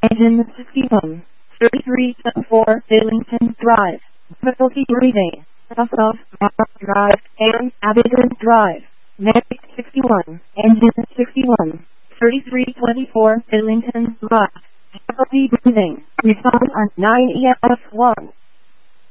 Engine 61, 3374 Billington Drive, difficulty breathing, off Drive, and Abingdon Drive, Medic 61, Engine 61, 3324 Billington Drive, difficulty breathing, respond on 9EF1.